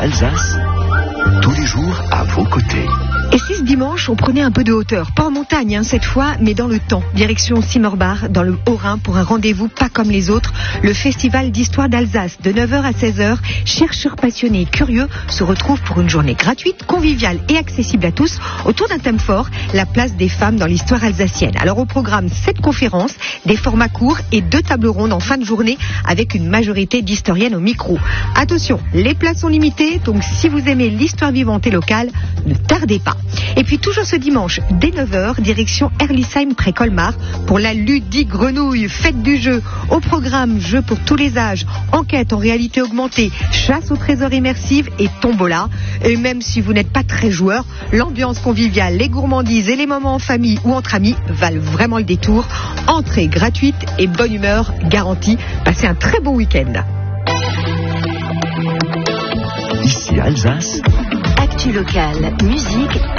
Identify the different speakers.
Speaker 1: Alsace, tous les jours à vos côtés.
Speaker 2: Et si ce dimanche, on prenait un peu de hauteur, pas en montagne cette fois, mais dans le temps, direction Simorbar, dans le Haut-Rhin, pour un rendez-vous pas comme les autres, le Festival d'Histoire d'Alsace, de 9h à 16h. Chercheurs passionnés et curieux se retrouvent pour une journée gratuite, conviviale et accessible à tous, autour d'un thème fort, la place des femmes dans l'histoire alsacienne. Alors au programme, 7 conférences, des formats courts et 2 tables rondes en fin de journée, avec une majorité d'historiennes au micro. Attention, les places sont limitées, donc si vous aimez l'histoire vivante et locale, ne tardez pas. Et puis toujours ce dimanche, dès 9h, direction Herlisheim près Colmar pour la ludique grenouille, fête du jeu. Au programme, jeux pour tous les âges, enquête en réalité augmentée, chasse au trésor immersive et tombola. Et même si vous n'êtes pas très joueur, l'ambiance conviviale, les gourmandises et les moments en famille ou entre amis valent vraiment le détour. Entrée gratuite et bonne humeur garantie. Passez un très bon week-end.
Speaker 1: Ici Alsace.
Speaker 3: Actu locale, musique